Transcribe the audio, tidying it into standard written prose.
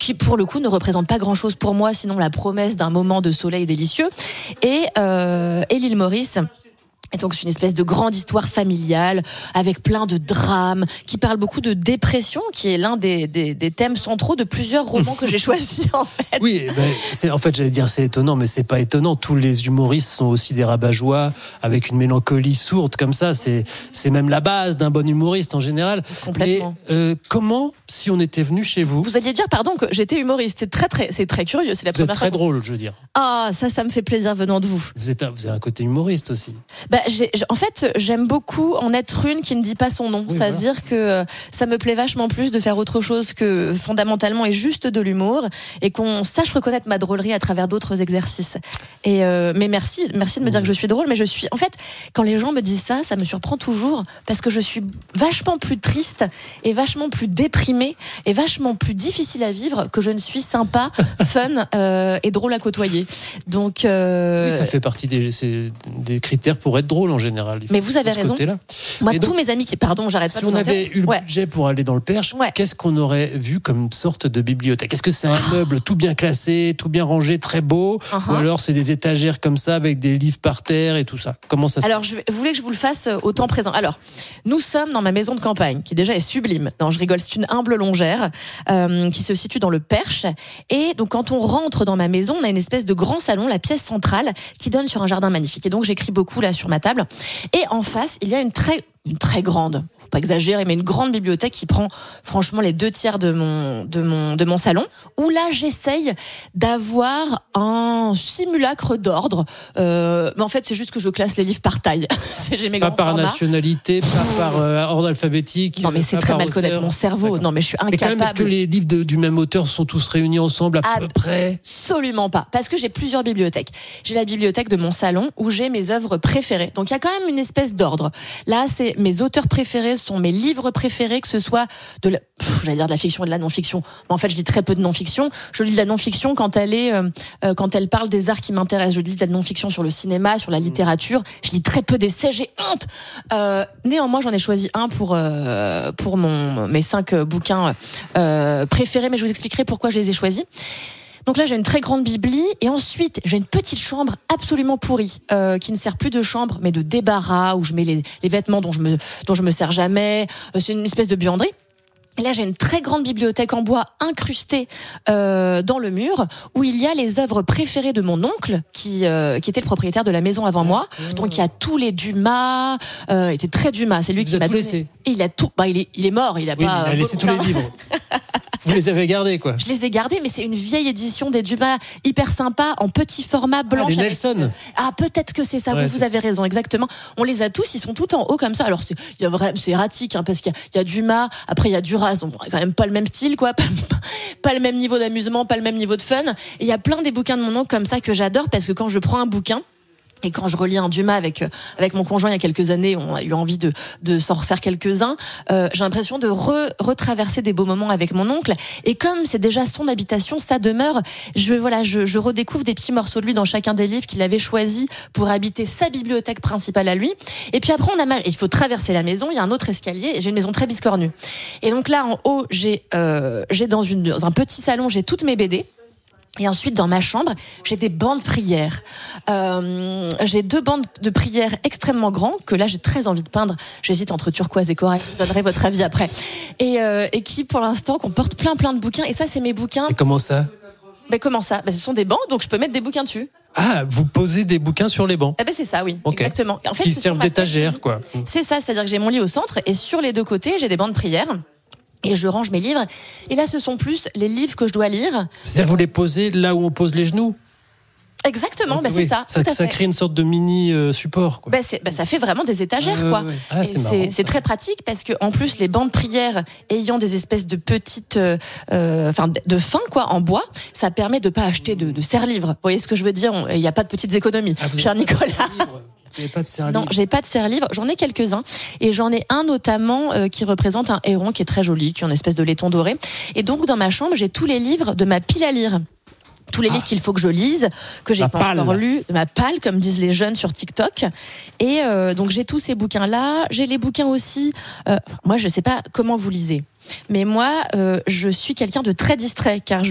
qui pour le coup ne représente pas grand-chose pour moi, sinon la promesse d'un moment de soleil délicieux. Et l'île Maurice. Et donc c'est une espèce de grande histoire familiale avec plein de drames, qui parle beaucoup de dépression, qui est l'un des thèmes centraux de plusieurs romans que j'ai choisis en fait. Oui, en fait j'allais dire c'est étonnant, mais c'est pas étonnant. Tous les humoristes sont aussi des rabat-joie avec une mélancolie sourde comme ça. C'est même la base d'un bon humoriste en général. Complètement. Mais comment, si on était venu chez vous, vous alliez dire pardon que j'étais humoriste. C'est très curieux. C'est la vous êtes première très fois. drôle, je veux dire. Ah ça me fait plaisir venant de vous. Vous avez un côté humoriste aussi. En fait, j'aime beaucoup en être une qui ne dit pas son nom. Oui, C'est-à-dire que ça me plaît vachement plus de faire autre chose que fondamentalement et juste de l'humour, et qu'on sache reconnaître ma drôlerie à travers d'autres exercices. Mais merci de me dire que je suis drôle. Mais en fait, quand les gens me disent ça, ça me surprend toujours parce que je suis vachement plus triste et vachement plus déprimée et vachement plus difficile à vivre que je ne suis sympa, fun et drôle à côtoyer. Donc, oui, ça fait partie des critères pour être drôle en général. Mais vous avez raison. Moi, tous mes amis j'arrête pas de vous Si on avait eu le budget pour aller dans le Perche, qu'est-ce qu'on aurait vu comme sorte de bibliothèque ? Est-ce que c'est un meuble tout bien classé, tout bien rangé, très beau, ou alors c'est des étagères comme ça avec des livres par terre et tout ça ? Comment ça se passe ? Alors, vous voulez que je vous le fasse au temps présent ? Alors, nous sommes dans ma maison de campagne, qui déjà est sublime. Non, je rigole, c'est une humble longère qui se situe dans le Perche. Et donc, quand on rentre dans ma maison, on a une espèce de grand salon, la pièce centrale, qui donne sur un jardin magnifique. Et donc, j'écris beaucoup là sur ma table. Et en face, il y a une très grande, faut pas exagérer, mais une grande bibliothèque qui prend franchement les 2/3 de mon salon, où là j'essaye d'avoir un simulacre d'ordre. Mais en fait, c'est juste que je classe les livres par taille. J'ai mes pas grands par formats. Nationalité, pas par ordre alphabétique. Non, mais c'est très mal connaître mon cerveau. D'accord. Non, mais je suis incapable. Mais quand même, est-ce que les livres du même auteur sont tous réunis ensemble à peu près ? Absolument pas, parce que j'ai plusieurs bibliothèques. J'ai la bibliothèque de mon salon où j'ai mes œuvres préférées. Donc il y a quand même une espèce d'ordre. Là, c'est mes auteurs préférés, sont mes livres préférés, que ce soit de la fiction et de la non-fiction. Mais en fait, je lis très peu de non-fiction. Je lis de la non-fiction quand elle parle des arts qui m'intéressent. Je lis de la non-fiction sur le cinéma, sur la littérature. Je lis très peu d'essais, j'ai honte. Néanmoins, j'en ai choisi un pour mes 5 bouquins préférés, mais je vous expliquerai pourquoi je les ai choisis. Donc là, j'ai une très grande bibli, et ensuite, j'ai une petite chambre absolument pourrie, qui ne sert plus de chambre, mais de débarras, où je mets les vêtements dont je me sers jamais. C'est une espèce de buanderie. Et là, j'ai une très grande bibliothèque en bois incrustée dans le mur, où il y a les œuvres préférées de mon oncle, qui était le propriétaire de la maison avant moi. Donc il y a tous les Dumas, il était très Dumas, c'est lui qui m'a donné. Laissé. Et il a tout. Il est mort, il a Oui, pas. il a laissé tous les livres. Vous les avez gardés, quoi. Je les ai gardés, mais c'est une vieille édition des Dumas, hyper sympa, en petit format blanche. Les Nelson. Peut-être que c'est ça. Ouais, vous avez raison, exactement. On les a tous, ils sont tout en haut comme ça. Alors c'est erratique, parce qu'il y a Dumas, après il y a Duras, donc quand même pas le même style, quoi. Pas le même niveau d'amusement, pas le même niveau de fun. Et il y a plein des bouquins de mon oncle comme ça que j'adore, parce que quand je prends un bouquin, et quand je relis un Dumas avec mon conjoint il y a quelques années, on a eu envie de s'en refaire quelques-uns. J'ai l'impression de retraverser des beaux moments avec mon oncle. Et comme c'est déjà son habitation, sa demeure, je redécouvre des petits morceaux de lui dans chacun des livres qu'il avait choisis pour habiter sa bibliothèque principale à lui. Et puis après, il faut traverser la maison. Il y a un autre escalier. Et j'ai une maison très biscornue. Et donc là, en haut, j'ai dans un petit salon, j'ai toutes mes BD. Et ensuite, dans ma chambre, j'ai des bancs de prière. J'ai 2 bancs de prière extrêmement grands, que là, j'ai très envie de peindre. J'hésite entre turquoise et corail. Je donnerai votre avis après. Et qui, pour l'instant, comportent plein de bouquins. Et ça, c'est mes bouquins. Et comment ça ? Comment ça ? Ce sont des bancs, donc je peux mettre des bouquins dessus. Ah, vous posez des bouquins sur les bancs ? C'est ça, oui. Okay. Exactement. En fait, qui servent d'étagère, quoi. C'est ça, c'est-à-dire que j'ai mon lit au centre, et sur les 2 côtés, j'ai des bancs de prière. Et je range mes livres. Et là, ce sont plus les livres que je dois lire. C'est-à-dire que vous les posez là où on pose les genoux ? Exactement, Donc, c'est ça. Ça crée une sorte de mini support, quoi. Ça fait vraiment des étagères, quoi. Ouais. Ah, c'est très pratique, parce que en plus, les bancs de prière ayant des espèces de petites, de fin, quoi, en bois, ça permet de pas acheter de serre-livres. Vous voyez ce que je veux dire ? Il n'y a pas de petites économies, cher Nicolas. Vous n'avez pas de serre-livre ? Non, j'ai pas de serre-livre. J'en ai quelques-uns. Et j'en ai un notamment qui représente un héron qui est très joli, qui est une espèce de laiton doré. Et donc, dans ma chambre, j'ai tous les livres de ma pile à lire. Tous les livres qu'il faut que je lise, que j'ai pas encore lus, ma palle, comme disent les jeunes sur TikTok. Et donc, j'ai tous ces bouquins-là. J'ai les bouquins aussi. Moi, je sais pas comment vous lisez. Mais moi, je suis quelqu'un de très distrait, car